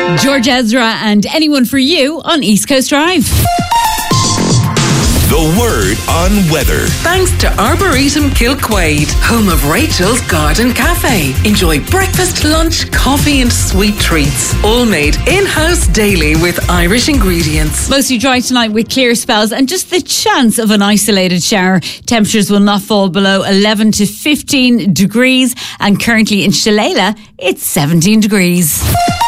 George Ezra and Anyone for You on East Coast Drive. The Word on Weather. Thanks to Arboretum Kilquade, home of Rachel's Garden Cafe. Enjoy breakfast, lunch, coffee and sweet treats. All made in-house daily with Irish ingredients. Mostly dry tonight with clear spells and just the chance of an isolated shower. Temperatures will not fall below 11 to 15 degrees. And currently in Shillelagh, it's 17 degrees.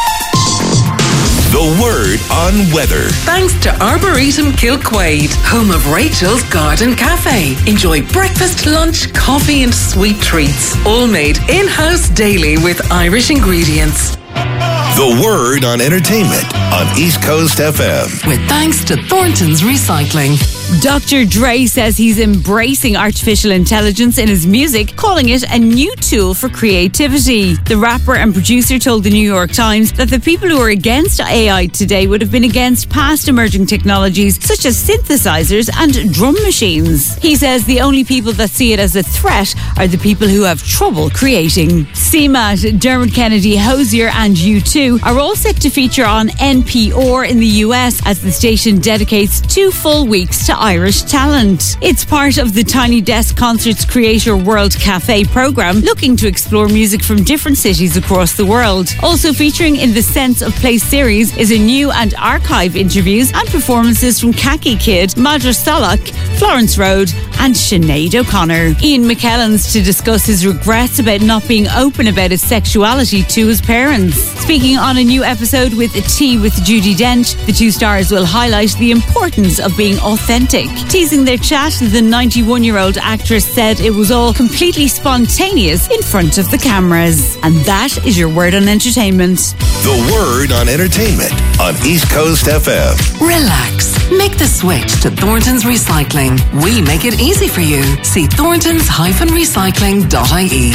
The Word on Weather. Thanks to Arboretum Kilquade, home of Rachel's Garden Cafe. Enjoy breakfast, lunch, coffee and sweet treats. All made in-house daily with Irish ingredients. The Word on Entertainment on East Coast FM. With thanks to Thornton's Recycling. Dr. Dre says he's embracing artificial intelligence in his music, calling it a new tool for creativity. The rapper and producer told the New York Times that the people who are against AI today would have been against past emerging technologies such as synthesizers and drum machines. He says the only people that see it as a threat are the people who have trouble creating. CMAT, Dermot Kennedy, Hozier and U2 are all set to feature on NPR in the US as the station dedicates 2 full weeks to Irish talent. It's part of the Tiny Desk Concerts Creator World Cafe programme, looking to explore music from different cities across the world. Also featuring in the Sense of Place series is a new and archive interviews and performances from Khaki Kid, Madra Salak, Florence Road and Sinead O'Connor. Ian McKellen's to discuss his regrets about not being open about his sexuality to his parents. Speaking on a new episode with Tea with Judi Dench, the two stars will highlight the importance of being authentic. Teasing their chat, the 91-year-old actress said it was all completely spontaneous in front of the cameras. And that is your Word on Entertainment. The Word on Entertainment on East Coast FM. Relax. Make the switch to Thornton's Recycling. We make it easy for you. See thorntons-recycling.ie.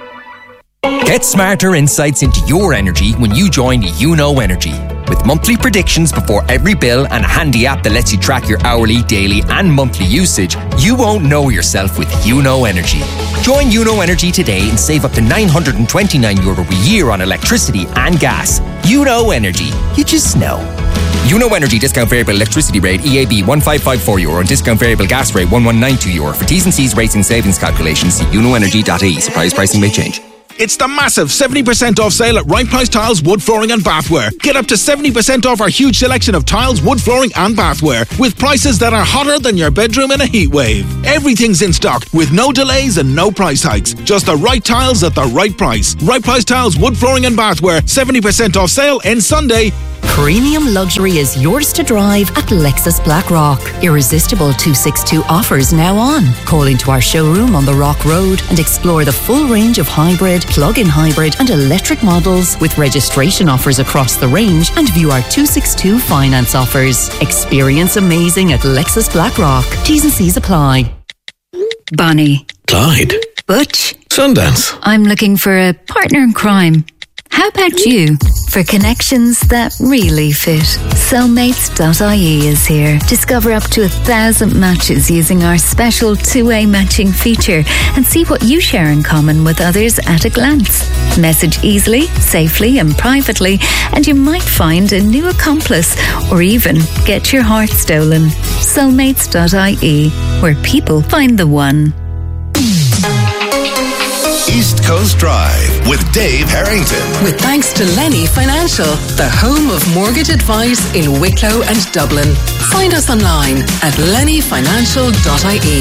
Get smarter insights into your energy when you join YouKnow Energy. With monthly predictions before every bill and a handy app that lets you track your hourly, daily and monthly usage, you won't know yourself with YouKnow Energy. Join YouKnow Energy today and save up to €929 a year on electricity and gas. YouKnow Energy. You just know. YouKnow Energy discount variable electricity rate EAB €1554 and discount variable gas rate €1192. For T's and C's rates and savings calculations, see YouKnowEnergy.ie. Suppliers pricing may change. It's the massive 70% off sale at Right Price Tiles, Wood Flooring and Bathware. Get up to 70% off our huge selection of tiles, wood flooring and bathware with prices that are hotter than your bedroom in a heat wave. Everything's in stock with no delays and no price hikes. Just the right tiles at the right price. Right Price Tiles, Wood Flooring and Bathware. 70% off sale ends Sunday. Premium luxury is yours to drive at Lexus Blackrock. Irresistible 262 offers now on. Call into our showroom on the Rock Road and explore the full range of hybrid, plug-in hybrid and electric models with registration offers across the range and view our 262 finance offers. Experience amazing at Lexus Blackrock. T's and C's apply. Bonnie. Clyde. Butch. Sundance. I'm looking for a partner in crime. How about you? For connections that really fit, Soulmates.ie is here. Discover up to 1,000 matches using our special two-way matching feature and see what you share in common with others at a glance. Message easily, safely and privately and you might find a new accomplice or even get your heart stolen. Soulmates.ie, where people find the one. East Coast Drive with Dave Harrington. With thanks to Lenny Financial, the home of mortgage advice in Wicklow and Dublin. Find us online at lennyfinancial.ie.